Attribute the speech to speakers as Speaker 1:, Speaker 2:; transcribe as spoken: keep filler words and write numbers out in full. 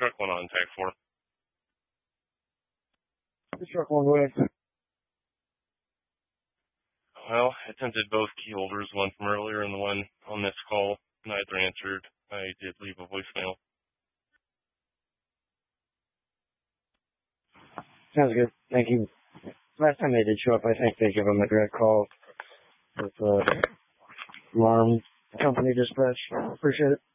Speaker 1: truck one on tag four.
Speaker 2: The truck one way.
Speaker 1: Well, I attempted both key holders, one from earlier and the one on this call. Neither answered. I did leave a voicemail.
Speaker 2: Sounds good. Thank you. Last time they did show up, I think they gave them a direct call with uh, alarm company dispatch. Appreciate it.